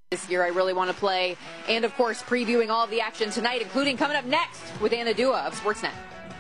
this year I really want to play. And, of course, previewing all of the action tonight, including coming up next with Anna Dua of Sportsnet.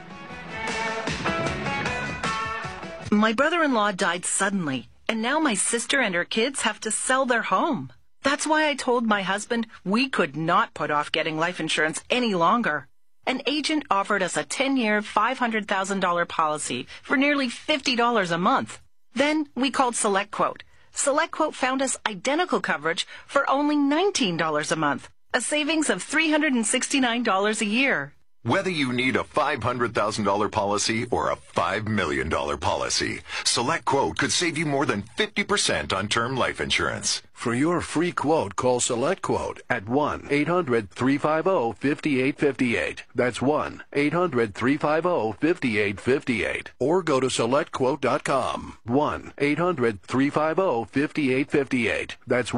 My brother-in-law died suddenly, and now my sister and her kids have to sell their home. That's why I told my husband we could not put off getting life insurance any longer. An agent offered us a 10-year, $500,000 policy for nearly $50 a month. Then we called SelectQuote. SelectQuote found us identical coverage for only $19 a month, a savings of $369 a year. Whether you need a $500,000 policy or a $5 million policy, SelectQuote could save you more than 50% on term life insurance. For your free quote, call SelectQuote at 1-800-350-5858. That's 1-800-350-5858. Or go to SelectQuote.com. 1-800-350-5858. That's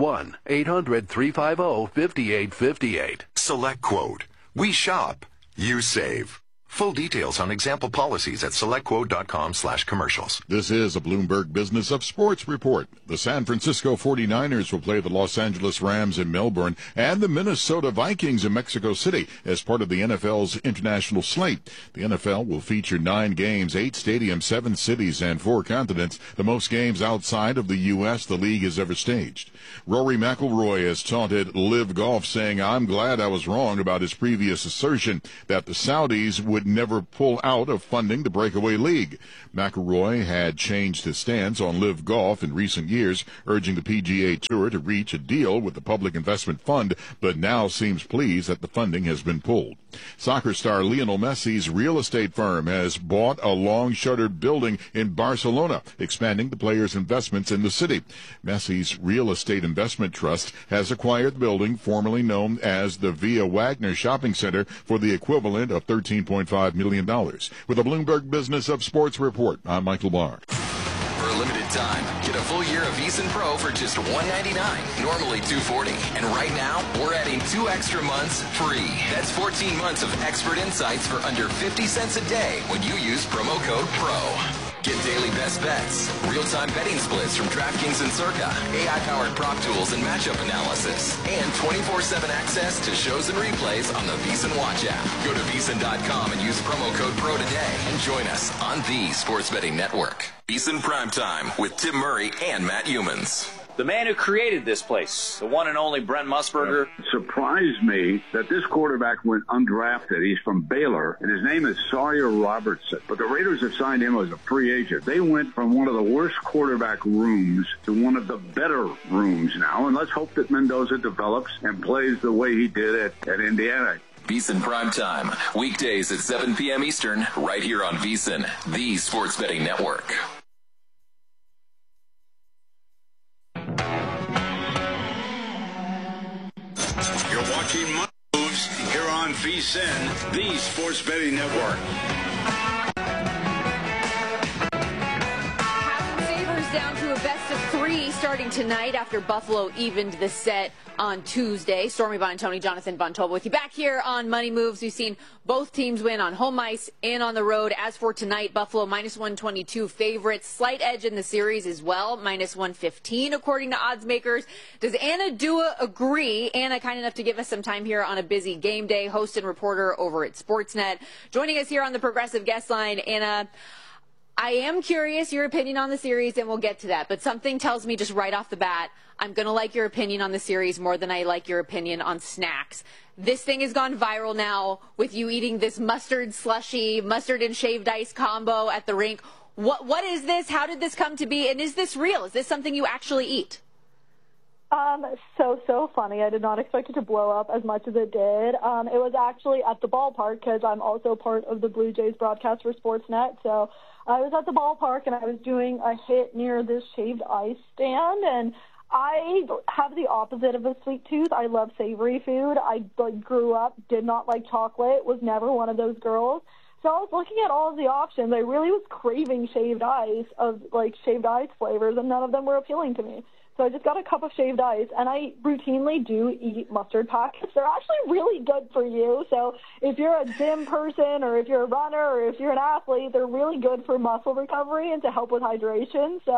1-800-350-5858. SelectQuote. We shop. You save. Full details on example policies at selectquote.com/commercials. This is a Bloomberg Business of Sports report. The San Francisco 49ers will play the Los Angeles Rams in Melbourne and the Minnesota Vikings in Mexico City as part of the NFL's international slate. The NFL will feature 9 games, 8 stadiums, 7 cities, and 4 continents, the most games outside of the U.S. the league has ever staged. Rory McIlroy has taunted Live Golf, saying, "I'm glad I was wrong about his previous assertion that the Saudis would never pull out of funding the breakaway league." McIlroy had changed his stance on Live Golf in recent years, urging the PGA Tour to reach a deal with the Public Investment Fund, but now seems pleased that the funding has been pulled. Soccer star Lionel Messi's real estate firm has bought a long-shuttered building in Barcelona, expanding the player's investments in the city. Messi's Real Estate Investment Trust has acquired the building, formerly known as the Via Wagner Shopping Center, for the equivalent of $13.5 million. With a Bloomberg Business of Sports report, I'm Michael Barr. For a limited time, get a full year of VEASAN Pro for just $199, normally $240. And right now, we're adding 2 extra months free. That's 14 months of expert insights for under 50 cents a day when you use promo code PRO. Get daily best bets, real-time betting splits from DraftKings and Circa, AI-powered prop tools and matchup analysis, and 24/7 access to shows and replays on the VEASAN Watch app. Go to VEASAN.com and use promo code PRO today and join us on the Sports Betting Network. VEASAN Primetime with Tim Murray and Matt Humans. The man who created this place, the one and only Brent Musburger. It surprised me that this quarterback went undrafted. He's from Baylor, and his name is Sawyer Robertson. But the Raiders have signed him as a free agent. They went from one of the worst quarterback rooms to one of the better rooms now, and let's hope that Mendoza develops and plays the way he did at Indiana. VEASAN Primetime, weekdays at 7 p.m. Eastern, right here on VEASAN, the Sports Betting Network. You're watching Money Moves here on VEASAN, the Sports Betting Network. Down to a best of 3 starting tonight after Buffalo evened the set on Tuesday. Stormy Buonantony, Jonathan Von Tobel with you back here on Money Moves. We've seen both teams win on home ice and on the road. As for tonight, Buffalo minus 122 favorites. Slight edge in the series as well, minus 115 according to odds makers. Does Anna Dua agree? Anna, kind enough to give us some time here on a busy game day, host and reporter over at Sportsnet. Joining us here on the Progressive Guest Line, Anna, I am curious your opinion on the series, and we'll get to that. But something tells me just right off the bat, I'm going to like your opinion on the series more than I like your opinion on snacks. This thing has gone viral now with you eating this mustard slushy, mustard and shaved ice combo at the rink. What is this? How did this come to be? And is this real? Is this something you actually eat? So funny. I did not expect it to blow up as much as it did. It was actually at the ballpark because I'm also part of the Blue Jays broadcast for Sportsnet. So I was at the ballpark and I was doing a hit near this shaved ice stand, and I have the opposite of a sweet tooth. I love savory food. I grew up, did not like chocolate, was never one of those girls. So I was looking at all of the options. I really was craving shaved ice flavors, and none of them were appealing to me. So I just got a cup of shaved ice, and I routinely do eat mustard packets. They're actually really good for you. So if you're a gym person or if you're a runner or if you're an athlete, they're really good for muscle recovery and to help with hydration. So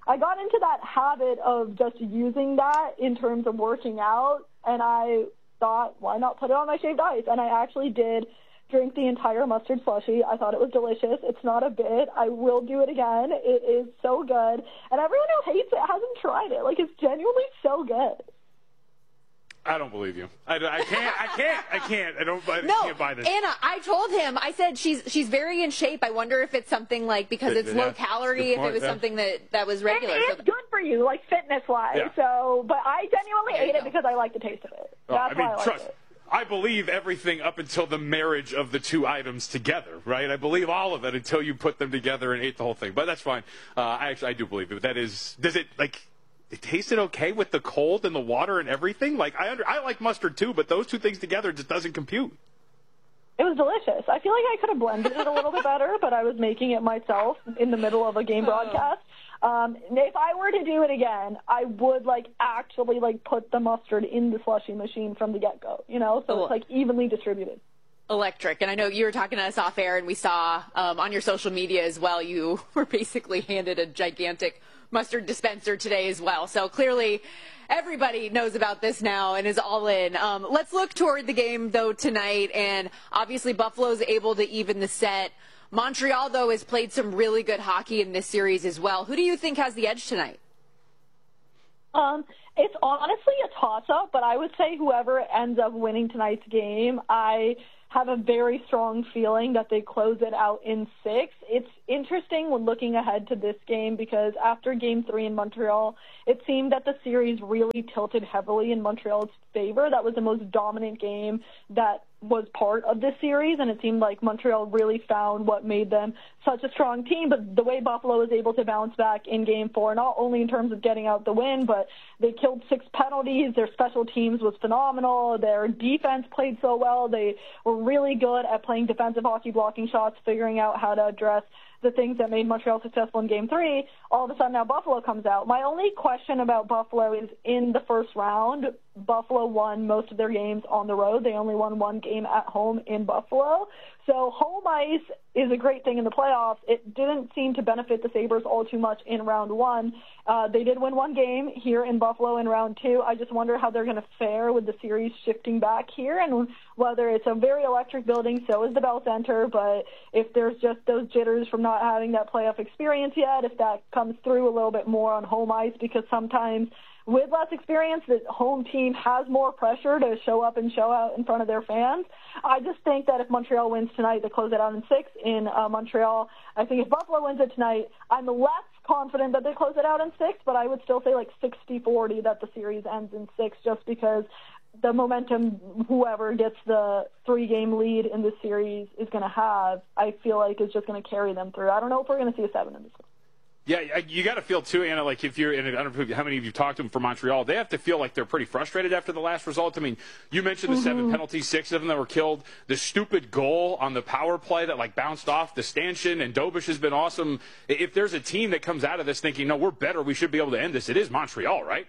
I got into that habit of just using that in terms of working out, and I thought, why not put it on my shaved ice? And I actually did drink the entire mustard slushie. I thought it was delicious. It's not a bit. I will do it again. It is so good. And everyone who hates it hasn't tried it. Like, it's genuinely so good. I don't believe you. I can't. I can't buy this. Anna, I told him, I said she's very in shape. I wonder if it's something like, because it's low calorie, if it was something that was regular. It's good for you, like fitness-wise. Yeah. So, but I genuinely ate it because I like the taste of it. That's why I like it. I believe everything up until the marriage of the two items together, right? I believe all of it until you put them together and ate the whole thing. But that's fine. I do believe it. That is, does it, like, it tasted okay with the cold and the water and everything? Like, I like mustard too, but those two things together just doesn't compute. It was delicious. I feel like I could have blended it a little bit better, but I was making it myself in the middle of a game broadcast. If I were to do it again, I would actually put the mustard in the slushie machine from the get-go, so it's evenly distributed. Electric. And I know you were talking to us off air, and we saw on your social media as well, you were basically handed a gigantic mustard dispenser today as well. So clearly everybody knows about this now and is all in. Let's look toward the game, though, tonight. And obviously Buffalo's able to even the set. Montreal, though, has played some really good hockey in this series as well. Who do you think has the edge tonight? It's honestly a toss-up, but I would say whoever ends up winning tonight's game, I have a very strong feeling that they close it out in 6. It's interesting when looking ahead to this game because after Game 3 in Montreal, it seemed that the series really tilted heavily in Montreal's favor. That was the most dominant game that was part of this series, and it seemed like Montreal really found what made them such a strong team. But the way Buffalo was able to bounce back in Game 4, not only in terms of getting out the win, but they killed 6 penalties. Their special teams was phenomenal. Their defense played so well. They were really good at playing defensive hockey, blocking shots, figuring out how to address the things that made Montreal successful in Game 3. All of a sudden now Buffalo comes out. My only question about Buffalo is in the first round, Buffalo won most of their games on the road. They only won one game at home in Buffalo. So home ice is a great thing in the playoffs. It didn't seem to benefit the Sabres all too much in round 1. They did win one game here in Buffalo in round 2. I just wonder how they're going to fare with the series shifting back here and whether it's a very electric building, so is the Bell Center, but if there's just those jitters from not having that playoff experience yet, if that comes through a little bit more on home ice, because sometimes with less experience, the home team has more pressure to show up and show out in front of their fans. I just think that if Montreal wins tonight, they close it out in 6 in Montreal. I think if Buffalo wins it tonight, I'm less confident that they close it out in 6, but I would still say 60-40 that the series ends in 6 just because the momentum whoever gets the 3-game lead in this series is going to have, I feel like is just going to carry them through. I don't know if we're going to see a 7 in this one. Yeah, you got to feel, too, Anna, like if you're, and I don't know how many of you talked to them for Montreal, they have to feel like they're pretty frustrated after the last result. I mean, you mentioned the 7 penalties, 6 of them that were killed, the stupid goal on the power play that, bounced off the stanchion, and Dobish has been awesome. If there's a team that comes out of this thinking, no, we're better, we should be able to end this, it is Montreal, right?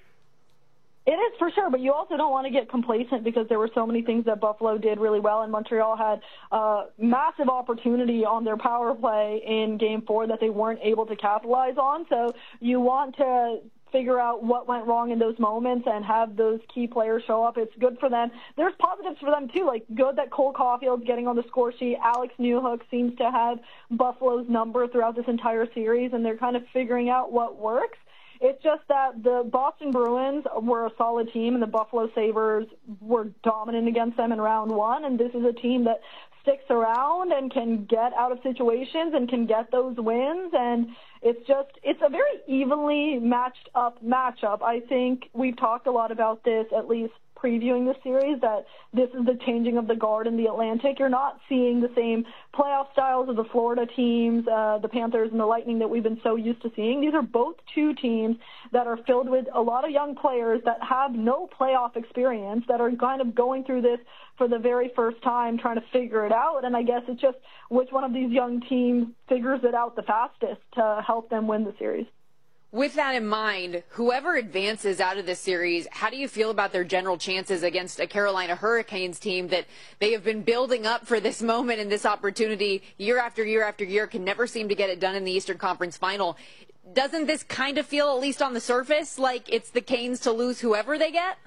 It is for sure, but you also don't want to get complacent because there were so many things that Buffalo did really well, and Montreal had massive opportunity on their power play in Game 4 that they weren't able to capitalize on. So you want to figure out what went wrong in those moments and have those key players show up. It's good for them. There's positives for them, too, good that Cole Caulfield's getting on the score sheet. Alex Newhook seems to have Buffalo's number throughout this entire series, and they're kind of figuring out what works. It's just that the Boston Bruins were a solid team, and the Buffalo Sabres were dominant against them in round 1, and this is a team that sticks around and can get out of situations and can get those wins, and it's a very evenly matched up matchup. I think we've talked a lot about this, at least previewing the series, that this is the changing of the guard in the Atlantic. You're not seeing the same playoff styles of the Florida teams, the Panthers and the Lightning that we've been so used to seeing. These are both two teams that are filled with a lot of young players that have no playoff experience, that are kind of going through this for the very first time, trying to figure it out. And I guess it's just which one of these young teams figures it out the fastest to help them win the series. With that in mind, whoever advances out of this series, how do you feel about their general chances against a Carolina Hurricanes team that they have been building up for this moment and this opportunity year after year after year, can never seem to get it done in the Eastern Conference Final? doesn't this kind of feel, at least on the surface, like it's the Canes to lose whoever they get?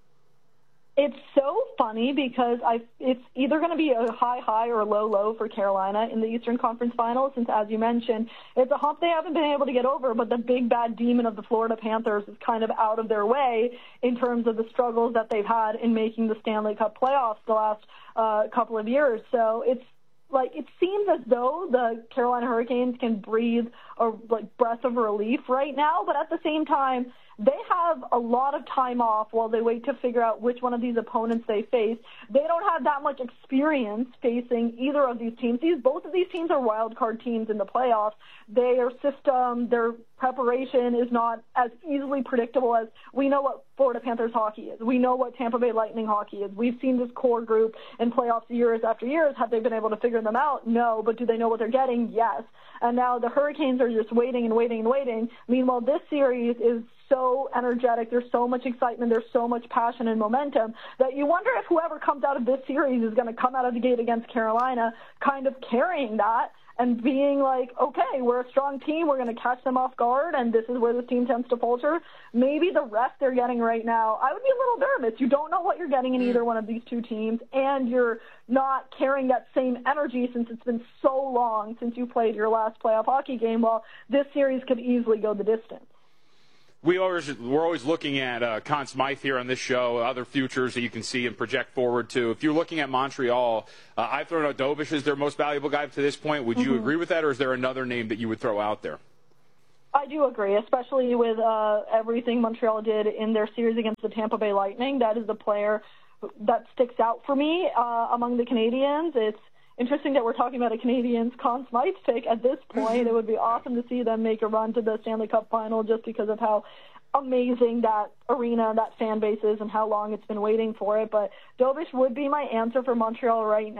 It's so funny because it's either going to be a high or a low for Carolina in the Eastern Conference Finals, since, as you mentioned, it's a hump they haven't been able to get over, but the big bad demon of the Florida Panthers is kind of out of their way in terms of the struggles that they've had in making the Stanley Cup playoffs the last couple of years. So it's like it seems as though the Carolina Hurricanes can breathe a breath of relief right now, but at the same time, they have a lot of time off while they wait to figure out which one of these opponents they face. They don't have that much experience facing either of these teams. Both of these teams are wild card teams in the playoffs. Their system, their preparation is not as easily predictable as we know what Florida Panthers hockey is. We know what Tampa Bay Lightning hockey is. We've seen this core group in playoffs years after years. Have they been able to figure them out? No. But do they know what they're getting? Yes. And now the Hurricanes are just waiting and waiting and waiting. Meanwhile, this series is so energetic. There's so much excitement. There's so much passion and momentum that you wonder if whoever comes out of this series is going to come out of the gate against Carolina kind of carrying that and being like, okay, we're a strong team. We're going to catch them off guard, and this is where this team tends to falter. Maybe the rest they're getting right now, I would be a little nervous. You don't know what you're getting in either one of these two teams, and you're not carrying that same energy since it's been so long since you played your last playoff hockey game. Well, this series could easily go the distance. We're always looking at Conn Smythe here on this show, other futures that you can see and project forward to. If you're looking at Montreal, I've thrown out Dobish as their most valuable guy to this point. Would you agree with that, or is there another name that you would throw out there? I do agree, especially with everything Montreal did in their series against the Tampa Bay Lightning. That is the player that sticks out for me among the Canadians. It's interesting that we're talking about a Canadians Conn Smythe pick at this point. It would be awesome to see them make a run to the Stanley Cup final just because of how amazing that arena, that fan base is, and how long it's been waiting for it. But Dobish would be my answer for Montreal right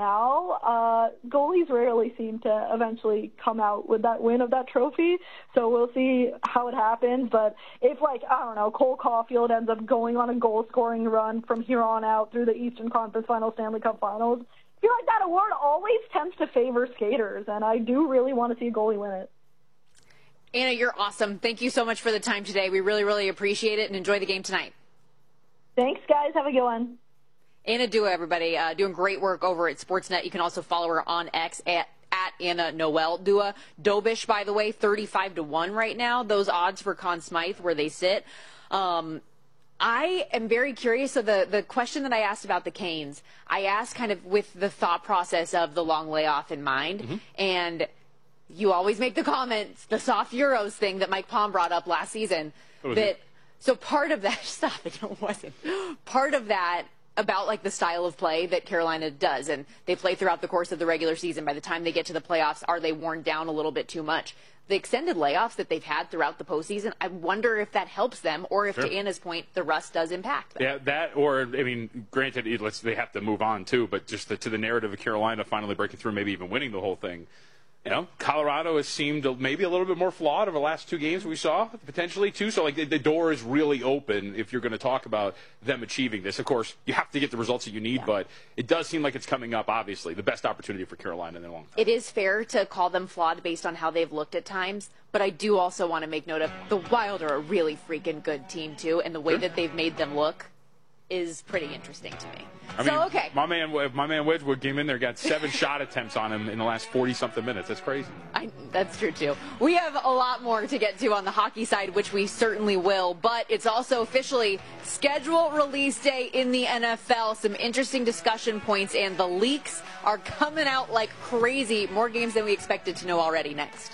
now. Goalies rarely seem to eventually come out with that win of that trophy, so we'll see how it happens. But if, Cole Caulfield ends up going on a goal-scoring run from here on out through the Eastern Conference Finals, Stanley Cup Finals, I feel like that award always tends to favor skaters, and I do really want to see a goalie win it. Anna, you're awesome. Thank you so much for the time today. We really, really appreciate it, and enjoy the game tonight. Thanks, guys. Have a good one. Anna Dua, everybody, doing great work over at Sportsnet. You can also follow her on X at Anna Noel Dua. Dobish, by the way, 35-1 right now. Those odds for Conn Smythe, where they sit. I am very curious. So the question that I asked about the Canes, I asked kind of with the thought process of the long layoff in mind. And you always make the comments, the soft Euros thing that Mike Palm brought up last season. So part of that, stop it, it wasn't. Part of that about like the style of play that Carolina does, and they play throughout the course of the regular season. By the time they get to the playoffs, are they worn down a little bit too much? The extended layoffs that they've had throughout the postseason, I wonder if that helps them, or if, to Anna's point, the rust does impact them. Yeah, that, or, I mean, granted, they have to move on, too, but just to the narrative of Carolina finally breaking through, maybe even winning the whole thing. You know, Colorado has seemed maybe a little bit more flawed over the last two games we saw, potentially, too. So, like, the door is really open if you're going to talk about them achieving this. Of course, you have to get the results that you need, but it does seem like it's coming up, obviously, the best opportunity for Carolina in a long time. It is fair to call them flawed based on how they've looked at times, but I do also want to make note of the Wild are a really freaking good team, too, and the way that they've made them look is pretty interesting to me. I mean, my man Wedgwood came in there, got 7 shot attempts on him in the last 40-something minutes. That's crazy. That's true, too. We have a lot more to get to on the hockey side, which we certainly will, but it's also officially schedule release day in the NFL. Some interesting discussion points, and the leaks are coming out like crazy. More games than we expected to know already. Next.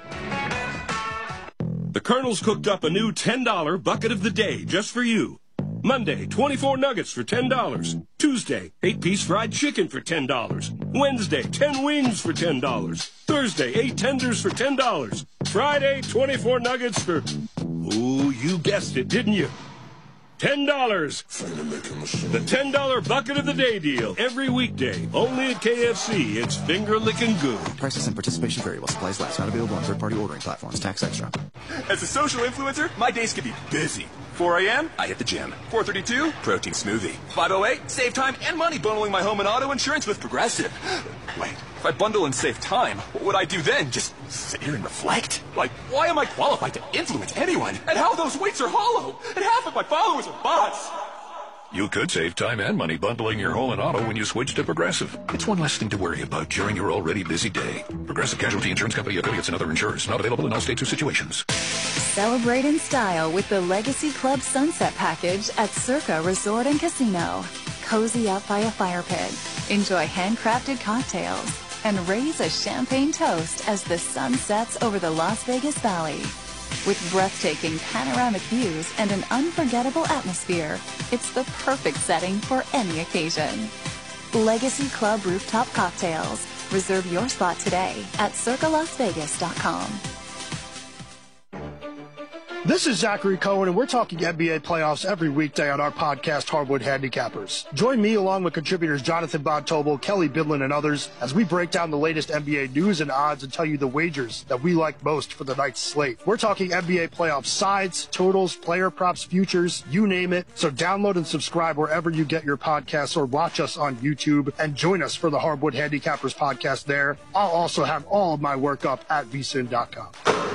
The Colonel's cooked up a new $10 bucket of the day just for you. Monday, 24 nuggets for $10. Tuesday, 8-piece fried chicken for $10. Wednesday, 10 wings for $10. Thursday, 8 tenders for $10. Friday, 24 nuggets for... Ooh, you guessed it, didn't you? $10. The $10 bucket of the day deal. Every weekday. Only at KFC. It's finger-licking good. Prices and participation vary while supplies last. Not available on third-party ordering platforms. Tax extra. As a social influencer, my days can be busy. 4 a.m., I hit the gym. 4:32, protein smoothie. 5:08, save time and money bundling my home and auto insurance with Progressive. Wait, If I bundle and save time, what would I do then? Just sit here and reflect? Like, why am I qualified to influence anyone? And how those weights are hollow? And half of my followers are bots! You could save time and money bundling your home and auto when you switch to Progressive. It's one less thing to worry about during your already busy day. Progressive Casualty Insurance Company, affiliates, and other insurers. Not available in all states or situations. Celebrate in style with the Legacy Club Sunset Package at Circa Resort and Casino. Cozy up by a fire pit. Enjoy handcrafted cocktails. And raise a champagne toast as the sun sets over the Las Vegas Valley. With breathtaking panoramic views and an unforgettable atmosphere, it's the perfect setting for any occasion. Legacy Club Rooftop Cocktails. Reserve your spot today at circalasvegas.com. This is Zachary Cohen, and we're talking NBA playoffs every weekday on our podcast, Hardwood Handicappers. Join me along with contributors Jonathan Bontobo, Kelly Bidlin, and others as we break down the latest NBA news and odds and tell you the wagers that we like most for the night's slate. We're talking NBA playoff sides, totals, player props, futures, you name it. So download and subscribe wherever you get your podcasts or watch us on YouTube and join us for the Hardwood Handicappers podcast there. I'll also have all of my work up at vsin.com.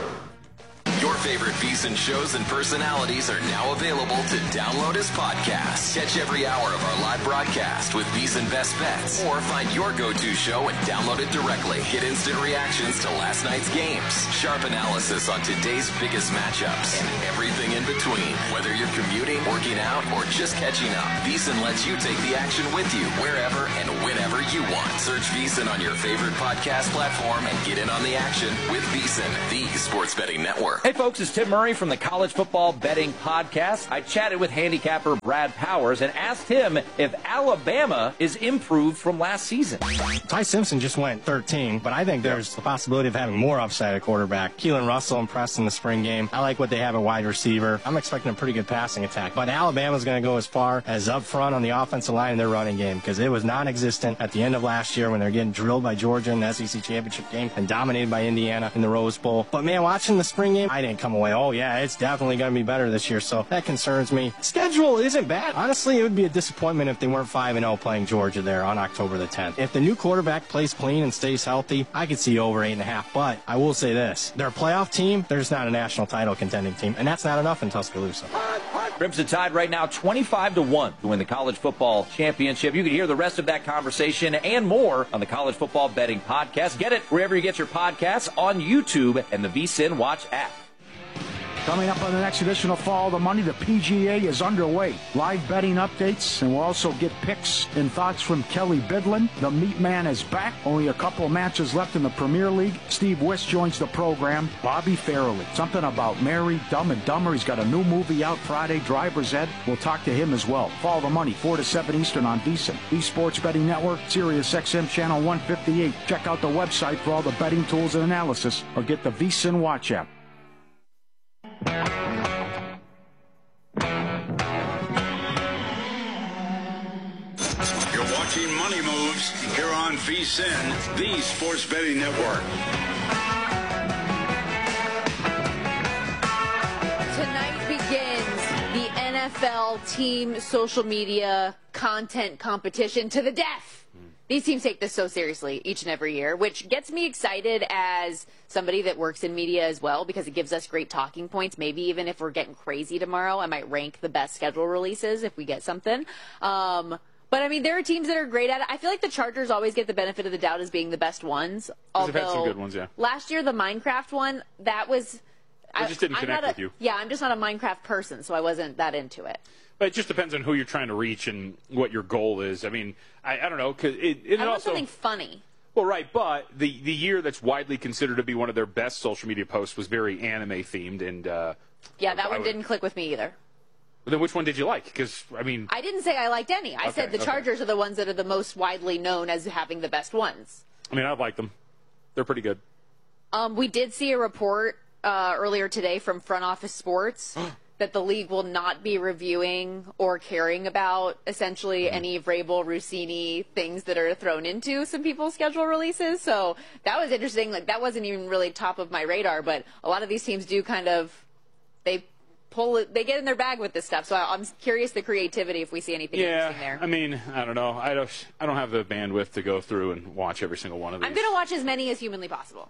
Your favorite VSiN shows and personalities are now available to download as podcasts. Catch every hour of our live broadcast with VSiN Best Bets, or find your go-to show and download it directly. Get instant reactions to last night's games, sharp analysis on today's biggest matchups, and everything in between. Whether you're commuting, working out, or just catching up, VSiN lets you take the action with you wherever and whenever you want. Search VSiN on your favorite podcast platform and get in on the action with VSiN, the sports betting network. Hey folks, it's Tim Murray from the College Football Betting Podcast. I chatted with handicapper Brad Powers and asked him if Alabama is improved from last season. Ty Simpson just went 13, but I think there's the possibility of having more upside at quarterback. Keelan Russell impressed in the spring game. I like what they have at wide receiver. I'm expecting a pretty good passing attack, but Alabama's going to go as far as up front on the offensive line in their running game, because it was non-existent at the end of last year when they're getting drilled by Georgia in the SEC championship game and dominated by Indiana in the Rose Bowl. But man, watching the spring game, I didn't come away, oh yeah, it's definitely going to be better this year, so that concerns me. Schedule isn't bad. Honestly, it would be a disappointment if they weren't 5-0 playing Georgia there on October the 10th. If the new quarterback plays clean and stays healthy, I could see over 8.5, but I will say this, they're a playoff team, they're just not a national title contending team, and that's not enough in Tuscaloosa. Crimson Tide right now 25-1 to win the college football championship. You can hear the rest of that conversation and more on the College Football Betting Podcast. Get it wherever you get your podcasts, on YouTube and the VSiN Watch app. Coming up on the next edition of Follow the Money, the PGA is underway. Live betting updates, and we'll also get picks and thoughts from Kelly Bidlin. The Meat Man is back. Only a couple of matches left in the Premier League. Steve Wiss joins the program. Bobby Farrelly. Something about Mary, Dumb and Dumber. He's got a new movie out Friday, Driver's Ed. We'll talk to him as well. Follow the Money, 4 to 7 Eastern on VSiN. The Sports Betting Network, Sirius XM Channel 158. Check out the website for all the betting tools and analysis, or get the VSiN Watch app. You're watching Money Moves here on VSiN, the Sports Betting Network. Tonight begins the NFL team social media content competition to the death. These teams take this so seriously each and every year, which gets me excited as somebody that works in media as well, because it gives us great talking points. Maybe even if we're getting crazy tomorrow, I might rank the best schedule releases if we get something. But, I mean, there are teams that are great at it. I feel like the Chargers always get the benefit of the doubt as being the best ones. Although they've had some good ones, yeah. Last year, the Minecraft one, that was... It just didn't connect with you. Yeah, I'm just not a Minecraft person, so I wasn't that into it. But it just depends on who you're trying to reach and what your goal is. I mean, I don't know, because it I want also something funny. Well, right, but the year that's widely considered to be one of their best social media posts was very anime themed, and yeah, that one didn't click with me either. Then which one did you like? Because I mean, I didn't say I liked any. I said the Chargers are the ones that are the most widely known as having the best ones. I mean, I like them; they're pretty good. We did see a report earlier today from Front Office Sports that the league will not be reviewing or caring about essentially any Vrabel, Rossini things that are thrown into some people's schedule releases. So that was interesting. Like, that wasn't even really top of my radar, but a lot of these teams do kind of, they they get in their bag with this stuff. So I'm curious the creativity if we see anything interesting there. I mean, I don't know. I don't have the bandwidth to go through and watch every single one of these. I'm going to watch as many as humanly possible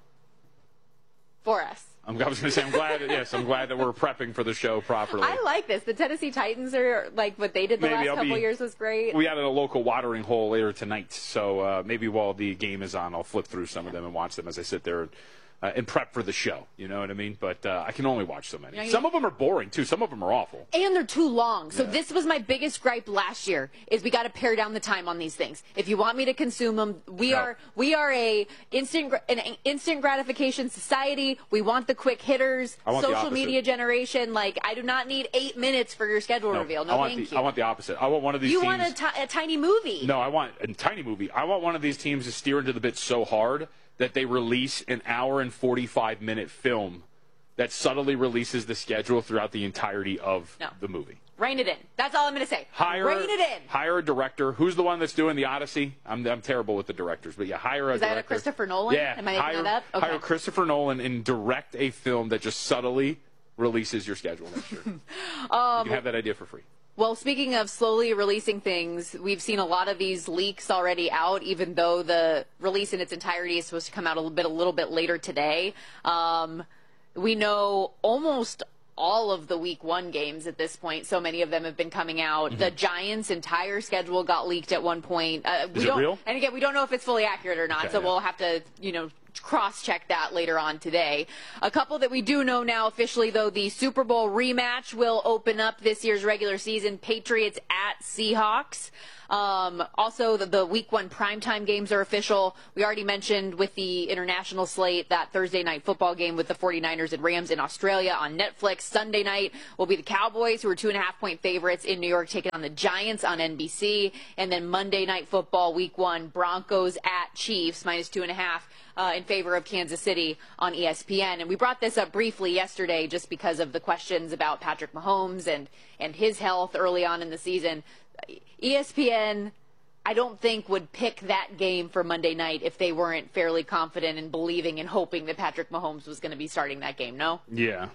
for us. I was going to say, I'm glad that we're prepping for the show properly. I like this. The Tennessee Titans are like what they did the last couple years was great. We had a local watering hole later tonight, so maybe while the game is on, I'll flip through some of them and watch them as I sit there and prep for the show. You know what I mean? But I can only watch so many. Some of them are boring, too. Some of them are awful. And they're too long. So this was my biggest gripe last year, is we got to pare down the time on these things. If you want me to consume them, we are an instant gratification society. We want the quick hitters, social media generation. Like, I do not need 8 minutes for your schedule reveal. No, thank you. I want the opposite. I want one of these teams. You want a tiny movie. No, I want a tiny movie. I want one of these teams to steer into the bit so hard that they release an hour and 45-minute film that subtly releases the schedule throughout the entirety of the movie. Rein it in. That's all I'm going to say. Rein it in. Hire a director. Who's the one that's doing the Odyssey? I'm terrible with the directors, but hire a director. Is that a Christopher Nolan? Yeah. Am I making that up? Okay. Hire Christopher Nolan and direct a film that just subtly releases your schedule next year. You can have that idea for free. Well, speaking of slowly releasing things, we've seen a lot of these leaks already out, even though the release in its entirety is supposed to come out a little bit later today. We know almost all of the week 1 games at this point. So many of them have been coming out. Mm-hmm. The Giants' entire schedule got leaked at one point. Is it real? And again, we don't know if it's fully accurate or not, we'll have to, cross-check that later on today. A couple that we do know now officially, though, the Super Bowl rematch will open up this year's regular season. Patriots at Seahawks. Also, the week 1 primetime games are official. We already mentioned with the international slate that Thursday night football game with the 49ers and Rams in Australia on Netflix. Sunday night will be the Cowboys, who are 2.5-point favorites in New York, taking on the Giants on NBC. And then Monday night football, week 1, Broncos at Chiefs, -2.5. In favor of Kansas City on ESPN. And we brought this up briefly yesterday just because of the questions about Patrick Mahomes and his health early on in the season. ESPN, I don't think, would pick that game for Monday night if they weren't fairly confident and believing and hoping that Patrick Mahomes was going to be starting that game, no? Yeah.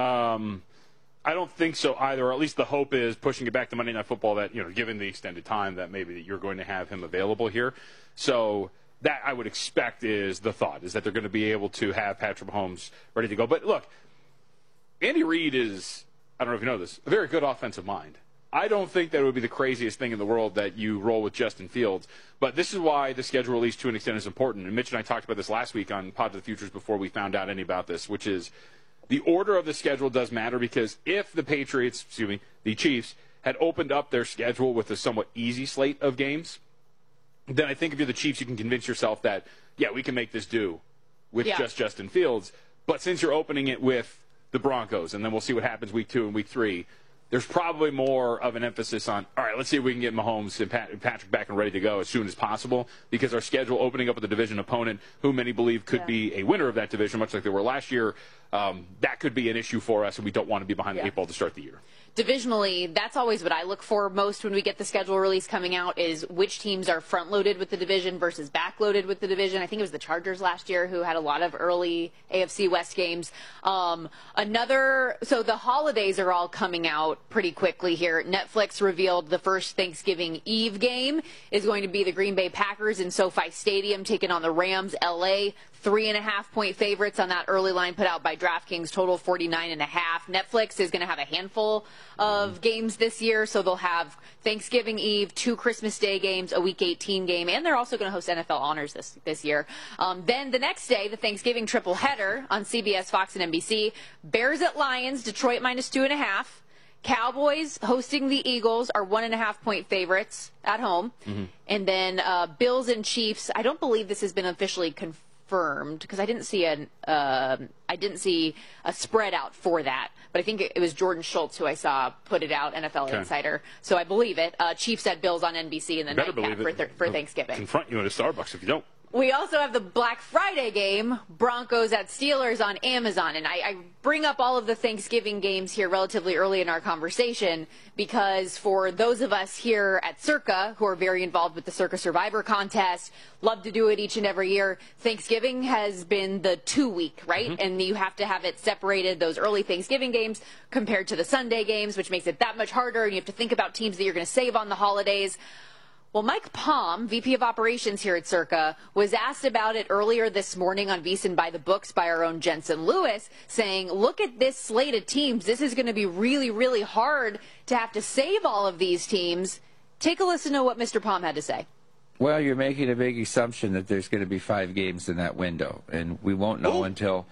I don't think so either, or at least the hope is pushing it back to Monday Night Football that, given the extended time that maybe that you're going to have him available here. So that I would expect is the thought, is that they're going to be able to have Patrick Mahomes ready to go. But look, Andy Reid is, I don't know if you know this, a very good offensive mind. I don't think that it would be the craziest thing in the world that you roll with Justin Fields. But this is why the schedule release to an extent is important. And Mitch and I talked about this last week on Pod to the Futures before we found out any about this, which is the order of the schedule does matter, because if the the Chiefs, had opened up their schedule with a somewhat easy slate of games, then I think if you're the Chiefs, you can convince yourself that, we can make this do with just Justin Fields. But since you're opening it with the Broncos, and then we'll see what happens week 2 and week 3, there's probably more of an emphasis on, all right, let's see if we can get Mahomes and Patrick back and ready to go as soon as possible, because our schedule opening up with a division opponent who many believe could be a winner of that division, much like they were last year, that could be an issue for us, and we don't want to be behind the 8 ball to start the year. Divisionally, that's always what I look for most when we get the schedule release coming out, is which teams are front-loaded with the division versus back-loaded with the division. I think it was the Chargers last year who had a lot of early AFC West games. So the holidays are all coming out pretty quickly here. Netflix revealed the first Thanksgiving Eve game is going to be the Green Bay Packers in SoFi Stadium taking on the Rams. LA, 3.5-point favorites on that early line put out by DraftKings, total 49.5. Netflix is going to have a handful of games this year, so they'll have Thanksgiving Eve, 2 Christmas Day games, a Week 18 game, and they're also going to host NFL Honors this year. Then the next day, the Thanksgiving triple header on CBS, Fox, and NBC. Bears at Lions, Detroit -2.5. Cowboys hosting the Eagles are 1.5-point favorites at home. Mm-hmm. And then Bills and Chiefs, I don't believe this has been officially confirmed because I didn't see a spread out for that. But I think it was Jordan Schultz who I saw put it out, NFL Insider. So I believe it. Chiefs at Bills on NBC and then nightcap for Thanksgiving. Confront you at a Starbucks if you don't. We also have the Black Friday game, Broncos at Steelers on Amazon. And I bring up all of the Thanksgiving games here relatively early in our conversation because for those of us here at Circa who are very involved with the Circa Survivor contest, love to do it each and every year, Thanksgiving has been the 2-week, right? Mm-hmm. And you have to have it separated, those early Thanksgiving games compared to the Sunday games, which makes it that much harder. And you have to think about teams that you're going to save on the holidays. Well, Mike Palm, VP of Operations here at Circa, was asked about it earlier this morning on VSiN by the Books by our own Jensen Lewis, saying, look at this slate of teams. This is going to be really, really hard to have to save all of these teams. Take a listen to what Mr. Palm had to say. Well, you're making a big assumption that there's going to be 5 games in that window, and we won't know until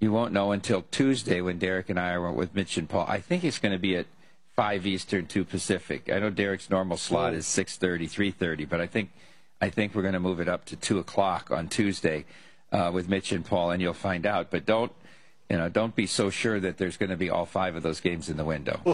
Tuesday when Derek and I are with Mitch and Paul. I think it's going to be at 5 Eastern, 2 Pacific. I know Derek's normal slot is 6:30, 3:30, but I think we're going to move it up to 2 o'clock on Tuesday with Mitch and Paul, and you'll find out. But don't be so sure that there's going to be all 5 of those games in the window.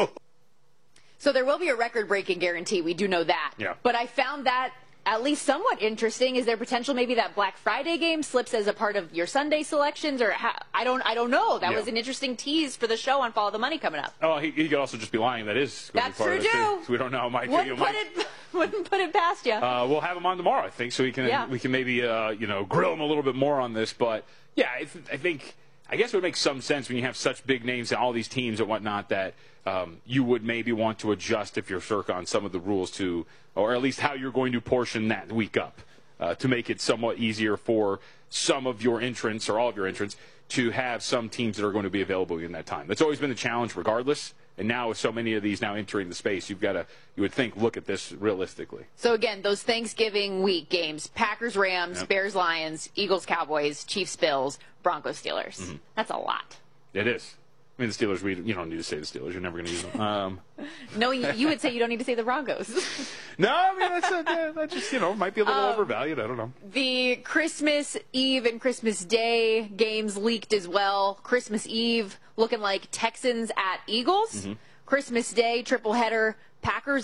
So there will be a record-breaking guarantee. We do know that. Yeah. But I found that at least somewhat interesting. Is there potential maybe that Black Friday game slips as a part of your Sunday selections, or I don't know. That was an interesting tease for the show on Follow the Money coming up. Oh, he could also just be lying. That is going to be part of it too. We don't know. Mike, wouldn't put it past you. We'll have him on tomorrow, I think, so we can maybe grill him a little bit more on this. But yeah, I guess it would make some sense when you have such big names and all these teams and whatnot that you would maybe want to adjust if you're Circa on some of the rules to, or at least how you're going to portion that week up to make it somewhat easier for some of your entrants or all of your entrants to have some teams that are going to be available in that time. That's always been the challenge regardless. And now with so many of these now entering the space, you would think, look at this realistically. So again, those Thanksgiving week games, Packers, Rams, Bears, Lions, Eagles, Cowboys, Chiefs, Bills, Broncos, Steelers. Mm-hmm. That's a lot. It is. I mean, the Steelers, you don't need to say the Steelers. You're never going to use them. No, you would say you don't need to say the Broncos. No, I mean, that just, might be a little overvalued. I don't know. The Christmas Eve and Christmas Day games leaked as well. Christmas Eve looking like Texans at Eagles. Mm-hmm. Christmas Day, triple header, Packers